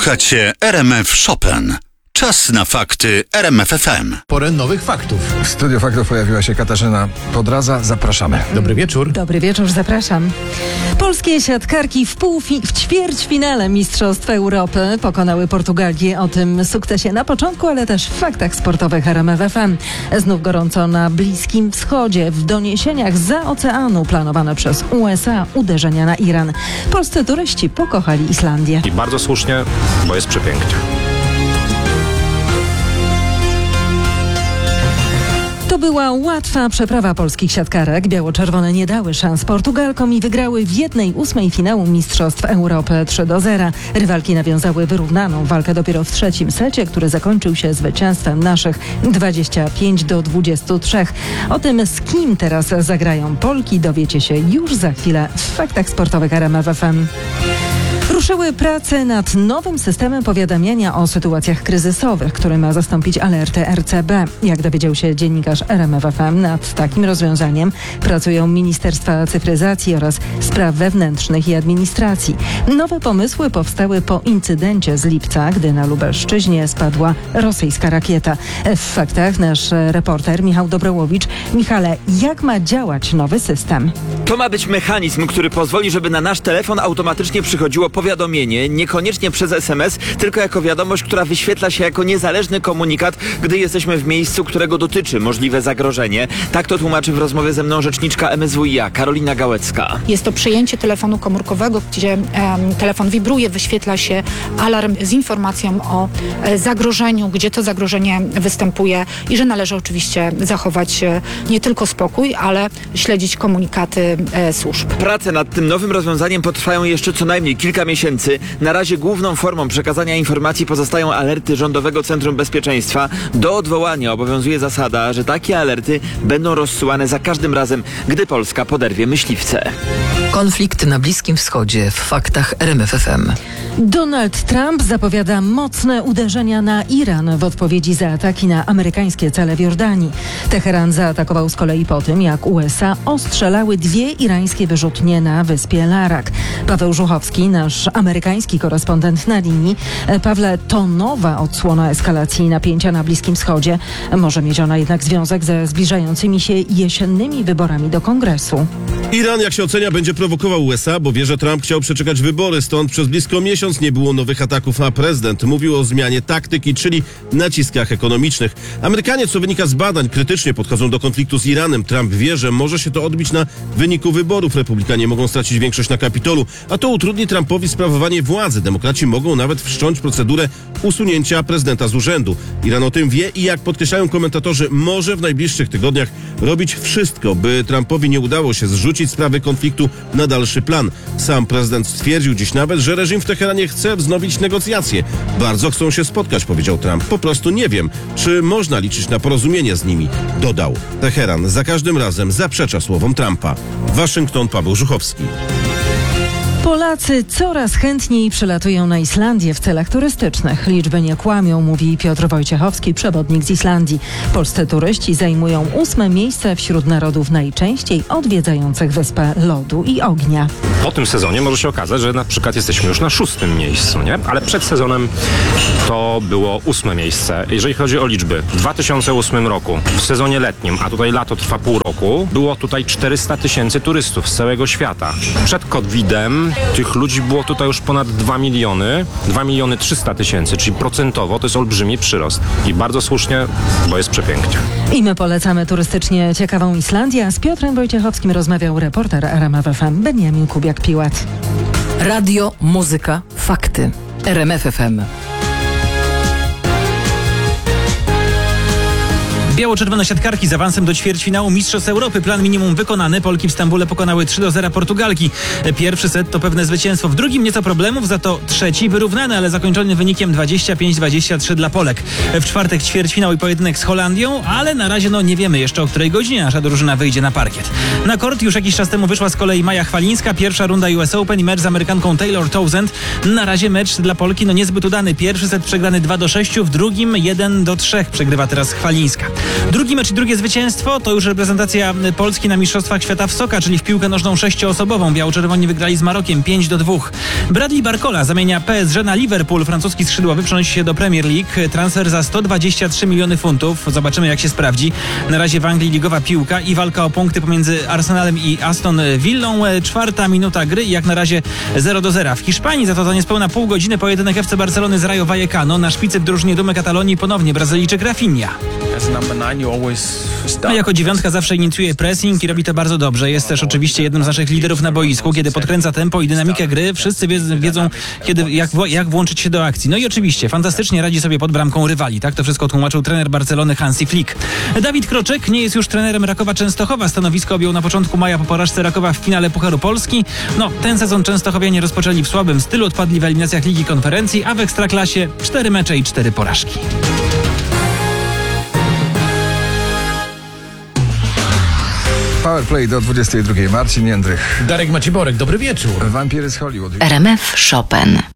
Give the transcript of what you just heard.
Słuchacie RMF Chopin. Czas na fakty RMF FM. Porę nowych faktów. W studiu faktów pojawiła się Katarzyna Podradza. Zapraszamy. Dobry wieczór. Dobry wieczór, zapraszam. Polskie siatkarki w ćwierćfinale Mistrzostw Europy pokonały Portugalię. O tym sukcesie na początku, ale też w faktach sportowych RMF FM. Znów gorąco na Bliskim Wschodzie. W doniesieniach zza oceanu planowane przez USA uderzenia na Iran. Polscy turyści pokochali Islandię. I bardzo słusznie, bo jest przepięknie. To była łatwa przeprawa polskich siatkarek. Biało-czerwone nie dały szans Portugalkom i wygrały w 1/8 finału Mistrzostw Europy 3-0. Rywalki nawiązały wyrównaną walkę dopiero w trzecim secie, który zakończył się zwycięstwem naszych 25-23. O tym, z kim teraz zagrają Polki, dowiecie się już za chwilę w faktach sportowych RMF FM. Ruszyły prace nad nowym systemem powiadamiania o sytuacjach kryzysowych, który ma zastąpić alertę RCB. Jak dowiedział się dziennikarz RMF FM, nad takim rozwiązaniem pracują Ministerstwa Cyfryzacji oraz Spraw Wewnętrznych i Administracji. Nowe pomysły powstały po incydencie z lipca, gdy na Lubelszczyźnie spadła rosyjska rakieta. W faktach nasz reporter Michał Dobrołowicz. Michale, jak ma działać nowy system? To ma być mechanizm, który pozwoli, żeby na nasz telefon automatycznie przychodziło powiadomienie, niekoniecznie przez SMS, tylko jako wiadomość, która wyświetla się jako niezależny komunikat, gdy jesteśmy w miejscu, którego dotyczy możliwe zagrożenie. Tak to tłumaczy w rozmowie ze mną rzeczniczka MSWiA Karolina Gałecka. Jest to przejęcie telefonu komórkowego, gdzie telefon wibruje, wyświetla się alarm z informacją o zagrożeniu, gdzie to zagrożenie występuje i że należy oczywiście zachować nie tylko spokój, ale śledzić komunikaty służb. Prace nad tym nowym rozwiązaniem potrwają jeszcze co najmniej kilka miesięcy. Na razie główną formą przekazania informacji pozostają alerty Rządowego Centrum Bezpieczeństwa. Do odwołania obowiązuje zasada, że takie alerty będą rozsyłane za każdym razem, gdy Polska poderwie myśliwce. Konflikt na Bliskim Wschodzie w faktach RMF FM. Donald Trump zapowiada mocne uderzenia na Iran w odpowiedzi za ataki na amerykańskie cele w Jordanii. Teheran zaatakował z kolei po tym, jak USA ostrzelały 2 irańskie wyrzutnie na wyspie Larak. Paweł Żuchowski, nasz amerykański korespondent na linii. Pawle, to nowa odsłona eskalacji napięcia na Bliskim Wschodzie. Może mieć ona jednak związek ze zbliżającymi się jesiennymi wyborami do Kongresu. Iran, jak się ocenia, będzie prowokował USA, bo wie, że Trump chciał przeczekać wybory, stąd przez blisko miesiąc nie było nowych ataków, a prezydent mówił o zmianie taktyki, czyli naciskach ekonomicznych. Amerykanie, co wynika z badań, krytycznie podchodzą do konfliktu z Iranem. Trump wie, że może się to odbić na wyniku wyborów. Republikanie mogą stracić większość na Kapitolu, a to utrudni Trumpowi sprawowanie władzy. Demokraci mogą nawet wszcząć procedurę usunięcia prezydenta z urzędu. Iran o tym wie i, jak podkreślają komentatorzy, może w najbliższych tygodniach robić wszystko, by Trumpowi nie udało się zrzucić sprawy konfliktu na dalszy plan. Sam prezydent stwierdził dziś nawet, że reżim w Teheranie chce wznowić negocjacje. Bardzo chcą się spotkać, powiedział Trump. Po prostu nie wiem, czy można liczyć na porozumienie z nimi, dodał. Teheran za każdym razem zaprzecza słowom Trumpa. Waszyngton, Paweł Żuchowski. Polacy coraz chętniej przylatują na Islandię w celach turystycznych. Liczby nie kłamią, mówi Piotr Wojciechowski, przewodnik z Islandii. Polscy turyści zajmują 8. miejsce wśród narodów najczęściej odwiedzających Wyspę Lodu i Ognia. Po tym sezonie może się okazać, że na przykład jesteśmy już na 6. miejscu, nie? Ale przed sezonem to było 8. miejsce. Jeżeli chodzi o liczby, w 2008 roku, w sezonie letnim, a tutaj lato trwa pół roku, było tutaj 400 000 turystów z całego świata. Przed COVID-em tych ludzi było tutaj już ponad 2 300 000, czyli procentowo to jest olbrzymi przyrost. I bardzo słusznie, bo jest przepięknie. I my polecamy turystycznie ciekawą Islandię, a z Piotrem Wojciechowskim rozmawiał reporter RMF FM Beniamin Kubiak-Piłat. Radio, muzyka, fakty. RMF FM. Biało-czerwone siatkarki z awansem do ćwierćfinału Mistrzostw Europy. Plan minimum wykonany. Polki w Stambule pokonały 3-0 Portugalki. Pierwszy set to pewne zwycięstwo. W drugim nieco problemów, za to trzeci wyrównany, ale zakończony wynikiem 25-23 dla Polek. W czwartek ćwierćfinał i pojedynek z Holandią, ale na razie nie wiemy jeszcze, o której godzinie nasza drużyna wyjdzie na parkiet. Na kort już jakiś czas temu wyszła z kolei Maja Chwalińska. Pierwsza runda US Open i mecz z Amerykanką Taylor Townsend. Na razie mecz dla Polki niezbyt udany. Pierwszy set przegrany 2-6, w drugim 1-3. Przegrywa teraz Chwalińska. Drugi mecz i drugie zwycięstwo to już reprezentacja Polski na Mistrzostwach Świata w Soccer, czyli w piłkę nożną 6-osobową. Biało-czerwoni wygrali z Marokiem 5-2. Bradley Barcola zamienia PSG na Liverpool. Francuski skrzydłowy przenosi się do Premier League. Transfer za 123 miliony funtów. Zobaczymy, jak się sprawdzi. Na razie w Anglii ligowa piłka i walka o punkty pomiędzy Arsenalem i Aston Villą. 4. minuta gry i jak na razie 0-0. W Hiszpanii za to za niespełna pół godziny pojedynek FC Barcelony z Rayo Vallecano. Na szpicy w drużynie Dumy Katalonii ponownie Brazylijczyk Rafinha. No, jako dziewiątka zawsze inicjuje pressing i robi to bardzo dobrze. Jest też oczywiście jednym z naszych liderów na boisku. Kiedy podkręca tempo i dynamikę gry, wszyscy wiedzą jak włączyć się do akcji. No i oczywiście fantastycznie radzi sobie pod bramką rywali. Tak to wszystko tłumaczył trener Barcelony Hansi Flick. Dawid Kroczek nie jest już trenerem Rakowa Częstochowa. Stanowisko objął na początku maja po porażce Rakowa w finale Pucharu Polski. No, ten sezon Częstochowianie rozpoczęli w słabym stylu, odpadli w eliminacjach Ligi Konferencji, a w Ekstraklasie 4 mecze i 4 porażki. Powerplay do 22. Marcin Jędrych. Darek Maciborek, dobry wieczór. Wampiry z Hollywood. RMF Chopin.